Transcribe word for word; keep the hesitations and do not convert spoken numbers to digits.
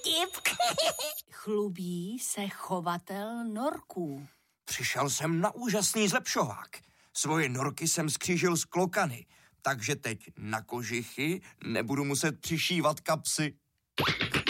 vtip. Chlubí se chovatel norků. Přišel jsem na úžasný zlepšovák. Svoje norky jsem skřížil z klokany, takže teď na kožichy nebudu muset přišívat kapsy.